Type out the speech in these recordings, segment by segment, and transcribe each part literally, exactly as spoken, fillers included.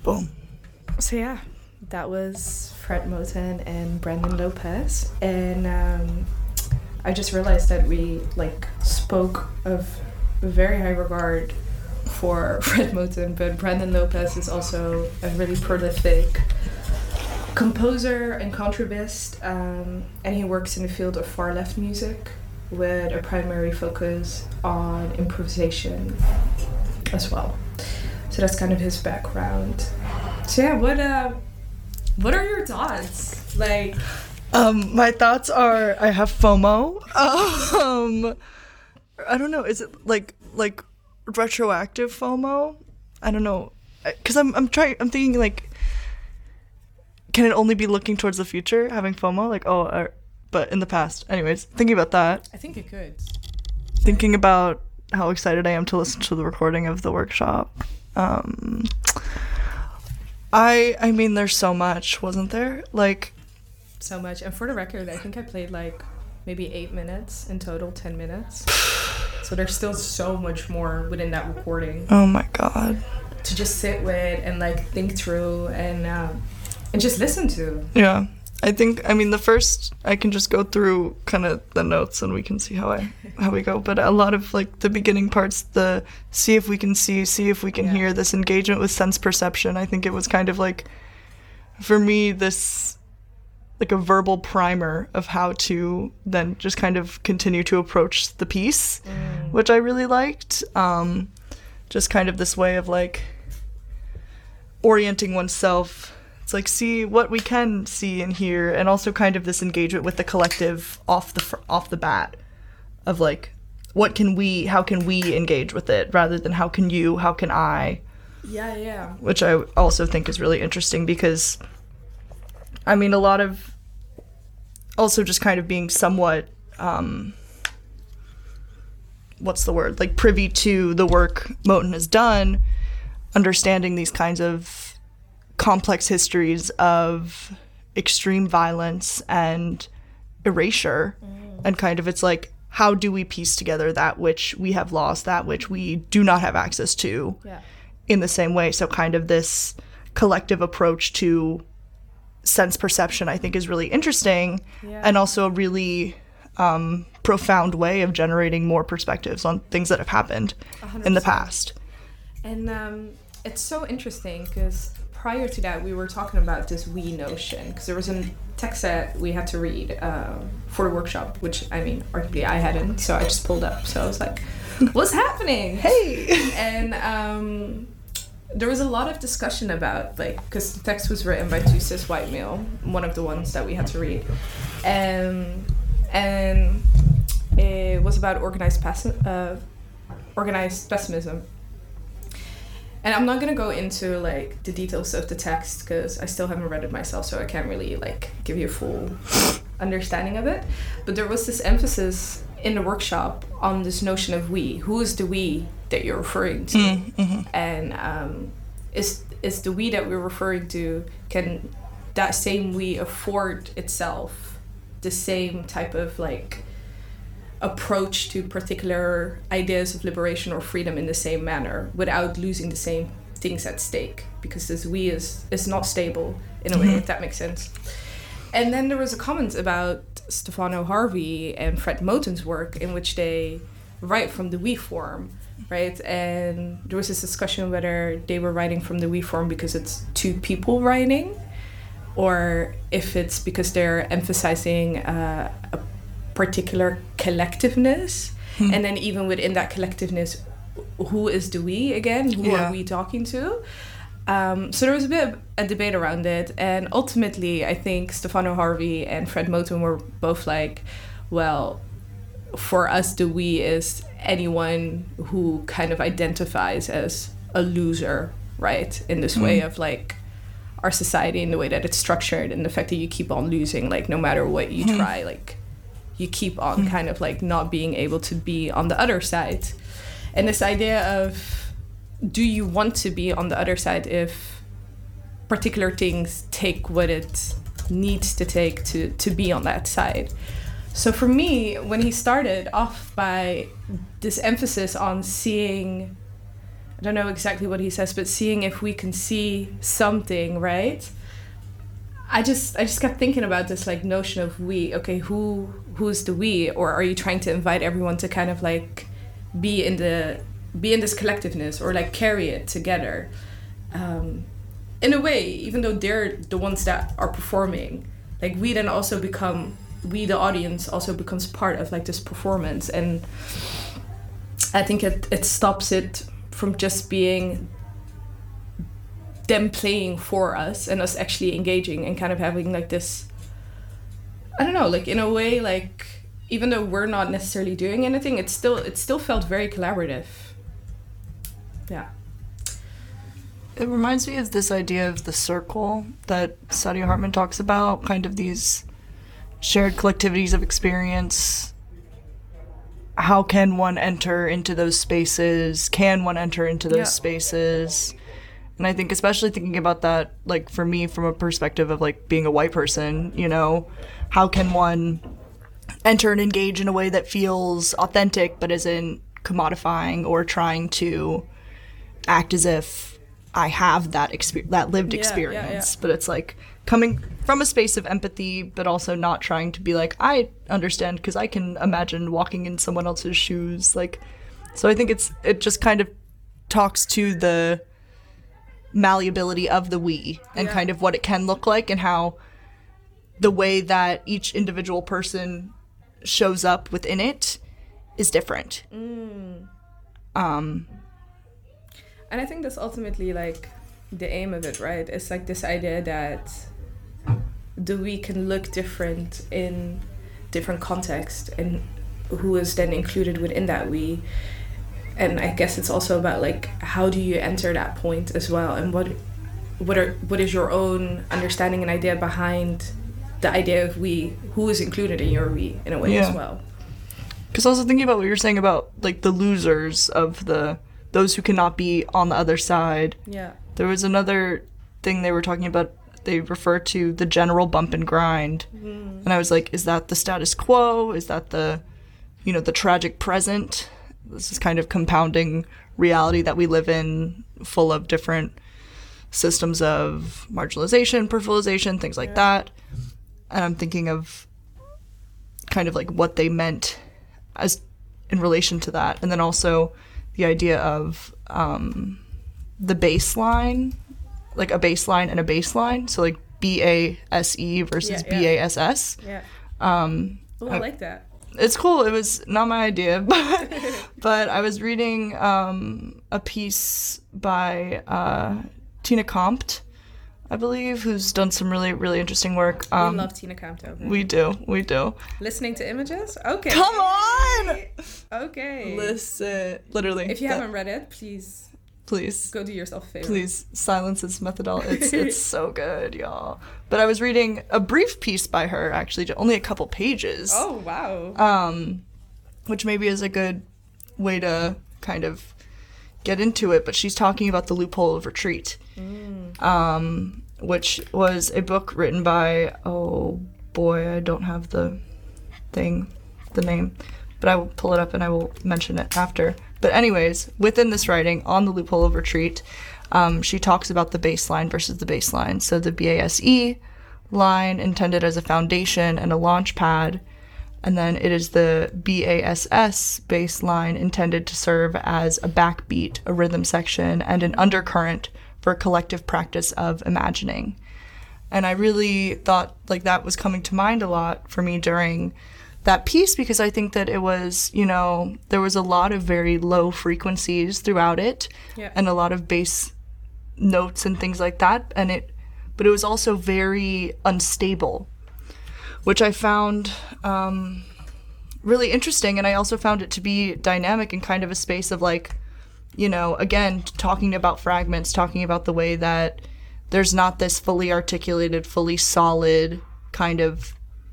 Boom. So yeah, that was Fred Moten and Brandon Lopez, and um, I just realized that we like spoke of very high regard for Fred Moten, but Brandon Lopez is also a really prolific composer and contrabasist, um, and he works in the field of far left music with a primary focus on improvisation as well. So that's kind of his background. So yeah, what uh, what are your thoughts? Like, um, my thoughts are I have FOMO. Um, I don't know. Is it like like retroactive FOMO? I don't know, because I'm I'm trying. I'm thinking like, can it only be looking towards the future, having FOMO? Like, oh, uh, but in the past. Anyways, thinking about that. I think it could. Thinking about how excited I am to listen to the recording of the workshop. Um, I I mean, there's so much, wasn't there? Like, so much. And for the record, I think I played like maybe eight minutes in total, ten minutes. So there's still so much more within that recording. Oh my god. To just sit with and like think through and um, and just listen to. Yeah. I think, I mean, the first, I can just go through kind of the notes and we can see how I how we go. But a lot of like the beginning parts, the see if we can see, see if we can yeah. hear, this engagement with sense perception. I think it was kind of like, for me, this like a verbal primer of how to then just kind of continue to approach the piece, mm. which I really liked. Um, just kind of this way of like orienting oneself. It's like, see what we can see and hear, and also kind of this engagement with the collective off the fr- off the bat of like, what can we, how can we engage with it, rather than how can you, how can I? Yeah, yeah. Which I also think is really interesting because, I mean, a lot of, also just kind of being somewhat, um, what's the word, like privy to the work Moten has done, understanding these kinds of complex histories of extreme violence and erasure, mm. and kind of it's like, how do we piece together that which we have lost, that which we do not have access to, yeah. in the same way. So kind of this collective approach to sense perception I think is really interesting, yeah. and also a really um, profound way of generating more perspectives on things that have happened one hundred percent in the past. And um, it's so interesting because prior to that, we were talking about this we notion, because there was a text that we had to read uh, for the workshop, which, I mean, arguably I hadn't, so I just pulled up. So I was like, what's happening? Hey! And um, there was a lot of discussion about, like, because the text was written by two cis white male, one of the ones that we had to read. Um, and it was about organized, pessi- uh, organized pessimism. And I'm not going to go into, like, the details of the text because I still haven't read it myself, so I can't really, like, give you a full understanding of it. But there was this emphasis in the workshop on this notion of we. Who is the we that you're referring to? Mm-hmm. And um, is, is the we that we're referring to, can that same we afford itself the same type of, like, approach to particular ideas of liberation or freedom in the same manner without losing the same things at stake, because this we is is not stable in a way, mm-hmm. if that makes sense. And then there was a comment about Stefano Harvey and Fred Moten's work in which they write from the we form, right? And there was this discussion whether they were writing from the we form because it's two people writing, or if it's because they're emphasizing uh, a particular collectiveness, hmm. and then even within that collectiveness, who is the we again? Who yeah. are we talking to? Um, so there was a bit of a debate around it, and ultimately I think Stefano Harvey and Fred Moten were both like, well, for us the we is anyone who kind of identifies as a loser, right? In this hmm. way of like our society and the way that it's structured, and the fact that you keep on losing, like no matter what you hmm. try, like you keep on mm. kind of like not being able to be on the other side. And this idea of, do you want to be on the other side if particular things take what it needs to take to, to be on that side? So for me, when he started off by this emphasis on seeing I don't know exactly what he says, but seeing if we can see something, right? I just I just kept thinking about this like notion of we. Okay, who who's the we, or are you trying to invite everyone to kind of like be in the be in this collectiveness or like carry it together? Um, in a way, even though they're the ones that are performing, like we then also become we the audience also becomes part of like this performance, and I think it it stops it from just being them playing for us and us actually engaging and kind of having like this, I don't know, like in a way, like even though we're not necessarily doing anything, it's still it still felt very collaborative. Yeah. It reminds me of this idea of the circle that Saadia Hartman talks about, kind of these shared collectivities of experience. How can one enter into those spaces? Can one enter into those yeah. spaces? And I think especially thinking about that, like for me, from a perspective of like being a white person, you know, how can one enter and engage in a way that feels authentic but isn't commodifying or trying to act as if I have that exper- that lived yeah, experience. Yeah, yeah. But it's like coming from a space of empathy, but also not trying to be like, I understand because I can imagine walking in someone else's shoes. Like, so I think it's it just kind of talks to the malleability of the we and yeah. kind of what it can look like and how the way that each individual person shows up within it is different. Mm. Um, and I think that's ultimately like the aim of it, right? It's like this idea that the we can look different in different contexts and who is then included within that we. And I guess it's also about like how do you enter that point as well, and what what are what is your own understanding and idea behind the idea of we, who is included in your we in a way yeah. as well. Because also thinking about what you're saying about like the losers of the those who cannot be on the other side. Yeah. There was another thing they were talking about. They refer to the general bump and grind, mm. and I was like, is that the status quo? Is that the, you know, the tragic present? This is kind of compounding reality that we live in, full of different systems of marginalization, peripheralization, things like yeah. that. And I'm thinking of kind of like what they meant as in relation to that. And then also the idea of um, the baseline, like a baseline and a baseline. So like B A S E versus yeah, yeah. B A S S. Yeah. Um, oh, I like that. It's cool. It was not my idea, but but I was reading um, a piece by uh, Tina Compt, I believe, who's done some really, really interesting work. Um, we love Tina Compt over. We do. We do. Listening to images? Okay. Come on! Okay. Listen. Literally. If you that, haven't read it, please... Please. Go do yourself a favor. Please. Silence is methodology. It's, it's so good, y'all. But I was reading a brief piece by her, actually, only a couple pages. Oh, wow. Um, which maybe is a good way to kind of get into it. But she's talking about The Loophole of Retreat, mm. um, which was a book written by, oh boy, I don't have the thing, the name. But I will pull it up and I will mention it after. But anyways, within this writing on The Loophole of Retreat, um, she talks about the baseline versus the baseline. So the B A S E line intended as a foundation and a launch pad, and then it is the B A S S baseline intended to serve as a backbeat, a rhythm section, and an undercurrent for a collective practice of imagining. And I really thought like that was coming to mind a lot for me during that piece, because I think that it was, you know, there was a lot of very low frequencies throughout it, yeah. and a lot of bass notes and things like that, and it, but it was also very unstable, which I found um, really interesting, and I also found it to be dynamic in kind of a space of like, you know, again, talking about fragments, talking about the way that there's not this fully articulated, fully solid kind of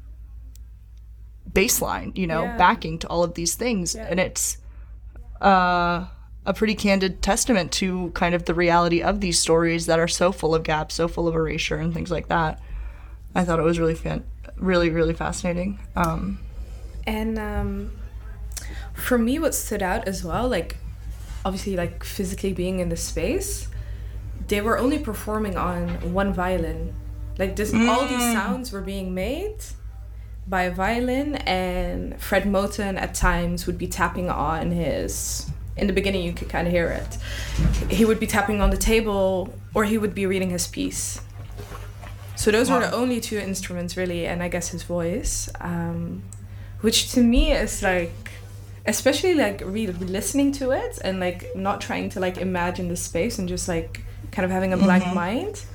baseline, you know, yeah. backing to all of these things. Yeah. And it's uh, a pretty candid testament to kind of the reality of these stories that are so full of gaps, so full of erasure and things like that. I thought it was really fan- really, really fascinating. Um, and um, for me, what stood out as well, like obviously like physically being in the space, they were only performing on one violin. Like this, mm. all these sounds were being made by a violin, and Fred Moten at times would be tapping on his, in the beginning you could kind of hear it, he would be tapping on the table, or he would be reading his piece. So those wow. were the only two instruments really, and I guess his voice, um, which to me is like, especially like really listening to it and like not trying to like imagine the space and just like kind of having a blank mm-hmm. mind.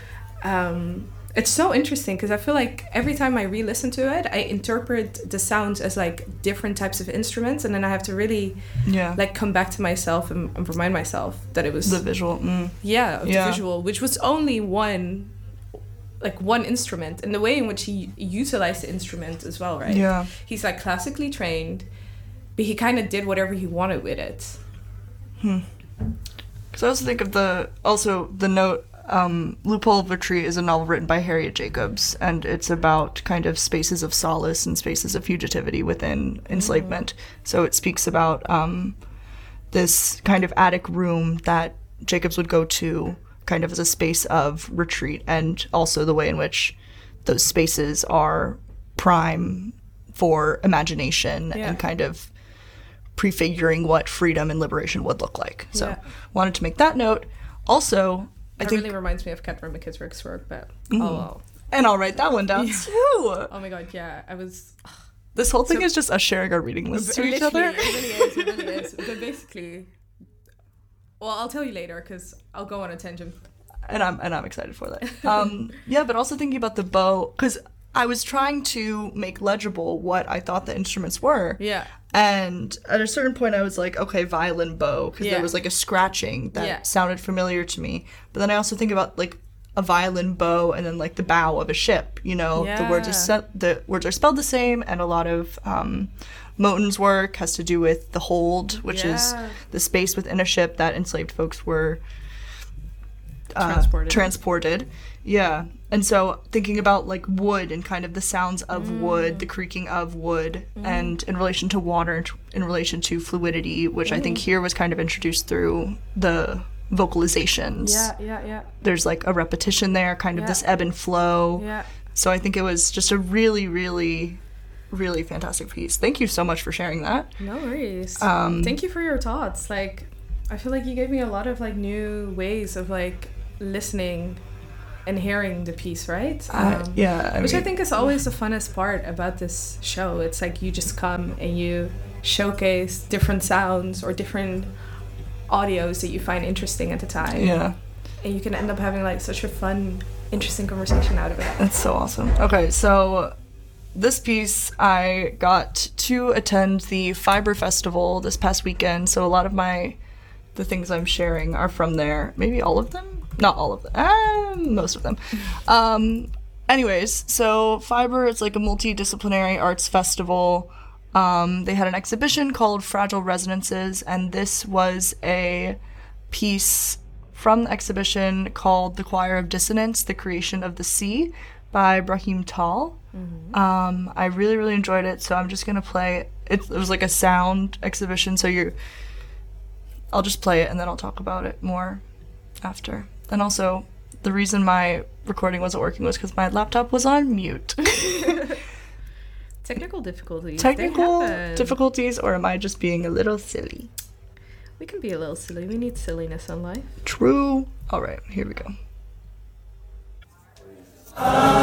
Um, it's so interesting because I feel like every time I re-listen to it, I interpret the sounds as like different types of instruments, and then I have to really yeah. like come back to myself and, and remind myself that it was the visual. Mm. Yeah, yeah, the visual, which was only one, like one instrument, and the way in which he utilized the instrument as well, right? Yeah, he's like classically trained, but he kind of did whatever he wanted with it. Hmm. Because I also think of the also the note. Um, Loophole of a Tree is a novel written by Harriet Jacobs, and it's about kind of spaces of solace and spaces of fugitivity within enslavement. Mm-hmm. So it speaks about um, this kind of attic room that Jacobs would go to kind of as a space of retreat, and also the way in which those spaces are prime for imagination yeah. and kind of prefiguring what freedom and liberation would look like. So yeah. wanted to make that note. Also, I That think, really reminds me of Catherine McKittrick's work, but mm. oh well. And I'll write that one down yeah. too. Oh my god, yeah. I was... This whole thing so, is just us sharing our reading lists to each other. It really is, it really is. But basically... Well, I'll tell you later, because I'll go on a tangent. And I'm and I'm excited for that. Um, yeah, but also thinking about the bow, because I was trying to make legible what I thought the instruments were. Yeah. And at a certain point, I was like, okay, violin bow, because yeah. there was like a scratching that yeah. sounded familiar to me. But then I also think about like a violin bow and then like the bow of a ship. You know, yeah. the words are set, the words are spelled the same, and a lot of um, Moten's work has to do with the hold, which yeah. is the space within a ship that enslaved folks were uh, transported. transported. Yeah. And so thinking about like wood and kind of the sounds of mm. wood, the creaking of wood, mm. and in relation to water, in relation to fluidity, which mm. I think here was kind of introduced through the vocalizations. Yeah, yeah, yeah. There's like a repetition there, kind of yeah. this ebb and flow. Yeah. So I think it was just a really, really, really fantastic piece. Thank you so much for sharing that. No worries. Um, Thank you for your thoughts. Like, I feel like you gave me a lot of like new ways of like listening and hearing the piece, right? Uh, um, yeah. I which mean, I think is always the funnest part about this show. It's like you just come and you showcase different sounds or different audios that you find interesting at the time. Yeah. And you can end up having like such a fun, interesting conversation out of it. That's so awesome. Okay, so this piece, I got to attend the Fiber Festival this past weekend, so a lot of my, the things I'm sharing are from there. Maybe all of them? Not all of them. Uh, most of them. Um, anyways, so Fiber is like a multidisciplinary arts festival. Um, they had an exhibition called Fragile Resonances, and this was a piece from the exhibition called The Choir of Dissonance, The Creation of the Sea by Brahim Tal. Mm-hmm. Um, I really, really enjoyed it, so I'm just going to play it. It was like a sound exhibition, so you're... I'll just play it, and then I'll talk about it more after. And also, the reason my recording wasn't working was because my laptop was on mute. Technical difficulties. Technical difficulties, or am I just being a little silly? We can be a little silly. We need silliness in life. True. All right, here we go.